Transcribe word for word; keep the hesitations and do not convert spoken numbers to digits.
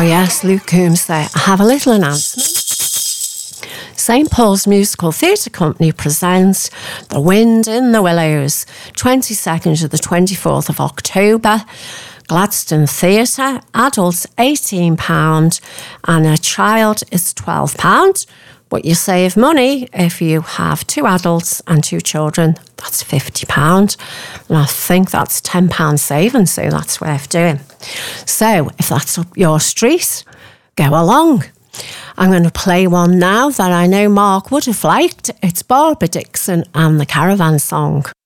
yes, Luke Coombs there. I have a little announcement. Saint Paul's Musical Theatre Company presents The Wind in the Willows, twenty-second to the twenty-fourth of October. Gladstone Theatre, adults eighteen pounds and a child is twelve pounds. But you save money if you have two adults and two children. That's fifty pounds. And I think that's ten pounds saving, so that's worth doing. So if that's up your street, go along. I'm going to play one now that I know Mark would have liked. It's Barbara Dixon and the Caravan Song.